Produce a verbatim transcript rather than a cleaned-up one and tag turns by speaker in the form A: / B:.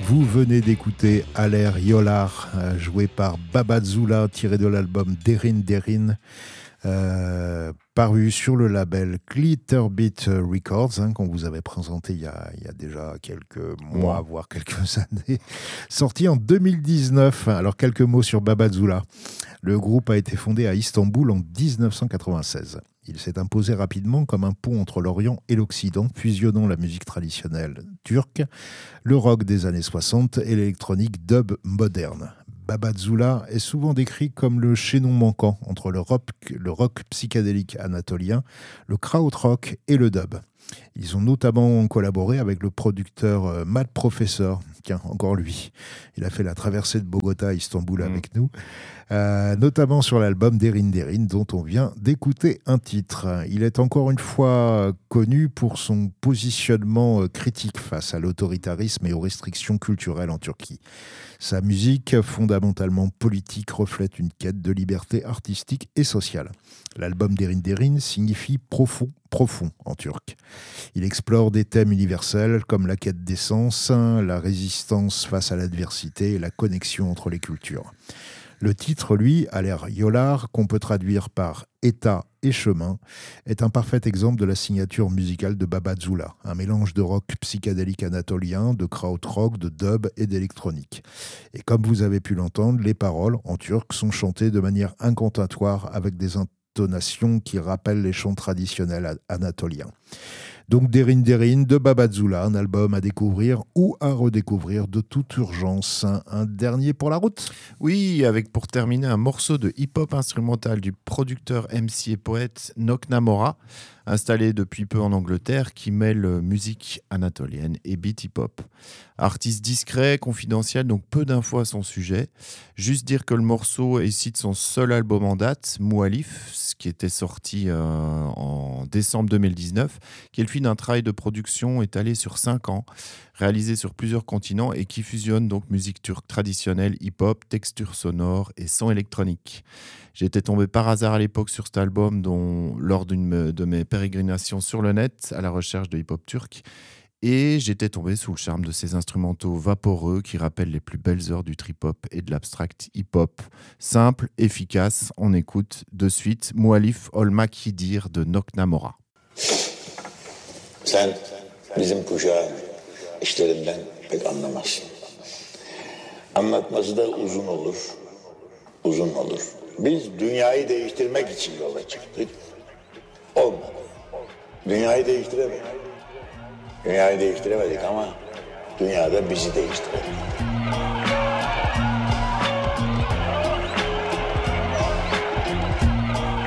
A: Vous venez d'écouter Aller Yolar, euh, joué par Babadzula, tiré de l'album Derin Derin, euh, paru sur le label Glitterbeat Records, hein, qu'on vous avait présenté il y a, il y a déjà quelques mois,
B: Ouais.
A: voire quelques années, sorti en deux mille dix-neuf. Alors, quelques mots sur Babadzula. Le groupe a été fondé à Istanbul en dix-neuf cent quatre-vingt-seize. Il s'est imposé rapidement comme un pont entre l'Orient et l'Occident, fusionnant la musique traditionnelle turque, le rock des années soixante et l'électronique dub moderne. Babadzula est souvent décrit comme le chaînon manquant entre le rock, le rock psychédélique anatolien, le krautrock et le dub. Ils ont notamment collaboré avec le producteur euh, Mad Professor. Tiens, encore lui. Il a fait la traversée de Bogota à Istanbul mmh. avec nous, euh, notamment sur l'album Derin Derin, dont on vient d'écouter un titre. Il est encore une fois connu pour son positionnement critique face à l'autoritarisme et aux restrictions culturelles en Turquie. Sa musique, fondamentalement politique, reflète une quête de liberté artistique et sociale. L'album Derin Derin signifie profond, profond en turc. Il explore des thèmes universels comme la quête d'essence, la résistance face à l'adversité et la connexion entre les cultures. Le titre, lui, Aller Yolar, qu'on peut traduire par État et chemin, est un parfait exemple de la signature musicale de Babadzula, un mélange de rock psychédélique anatolien, de krautrock, de dub et d'électronique. Et comme vous avez pu l'entendre, les paroles, en turc, sont chantées de manière incantatoire avec des intonations qui rappellent les chants traditionnels anatoliens. Donc Derin Derin de Babadzula, un album à découvrir ou à redécouvrir de toute urgence. Un, un dernier pour la route ?
B: Oui, avec pour terminer un morceau de hip-hop instrumental du producteur, M C et poète Noknamora, installé depuis peu en Angleterre, qui mêle musique anatolienne et beat hip-hop. Artiste discret, confidentiel, donc peu d'infos à son sujet. Juste dire que le morceau est issu de son seul album en date, Moualif, ce qui était sorti euh, en décembre deux mille dix-neuf, qui est le fruit d'un travail de production étalé sur cinq ans, réalisé sur plusieurs continents et qui fusionne donc musique turque traditionnelle, hip-hop, texture sonore et son électronique. J'étais tombé par hasard à l'époque sur cet album dont, lors d'une de mes pérégrinations sur le net à la recherche de hip-hop turc. Et j'étais tombé sous le charme de ces instrumentaux vaporeux qui rappellent les plus belles heures du trip-hop et de l'abstract hip-hop. Simple, efficace, on écoute de suite Moualif Olmak Hidir de Noknamora.
C: Sen bizim kuşağın işlerinden pek anlamazsın. Anlatması da uzun olur, uzun olur. Biz dünyayı değiştirmek için yola çıktık. Olmadı. Dünyayı değiştiremedik. Dünyayı değiştiremedik ama dünyada bizi değiştiremedik.